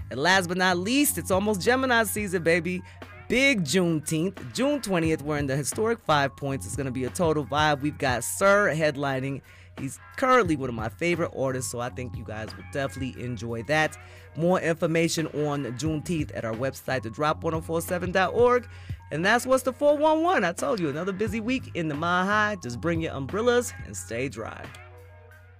And last but not least, it's almost Gemini season, baby. Big Juneteenth, June 20th, we're in the historic 5 Points. It's going to be a total vibe. We've got Sir headlining. He's currently one of my favorite artists, so I think you guys will definitely enjoy that. More information on Juneteenth at our website, thedrop1047.org. And that's what's the 411. I told you, another busy week in the Mile High. Just bring your umbrellas and stay dry.